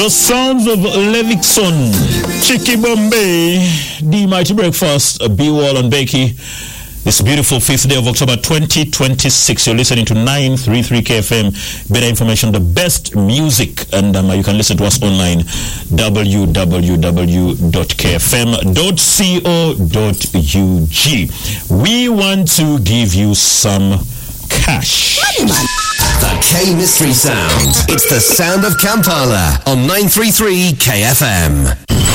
The sounds of Levickson, Chicky Bombay, The Mighty Breakfast, B-Wall and Becky. This beautiful 5th day of October 2026. You're listening to 933 KFM. Better information, the best music. And you can listen to us online, www.kfm.co.ug. We want to give you some cash. The K Mystery Sound. It's the sound of Kampala on 933 KFM.